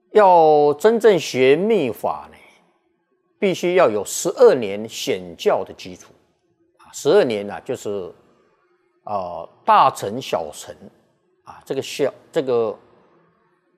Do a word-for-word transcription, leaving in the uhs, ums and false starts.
要真正学密法呢，必须要有十二年显教的基础啊。十二年呢、啊，就是啊、呃、大乘小乘啊，这个小这个